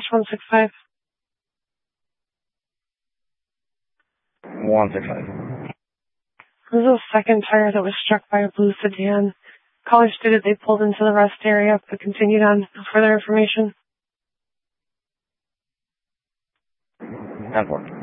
165. 165. This is the second tire that was struck by a blue sedan. Caller stated they pulled into the rest area, but continued on. No further information. 10-4.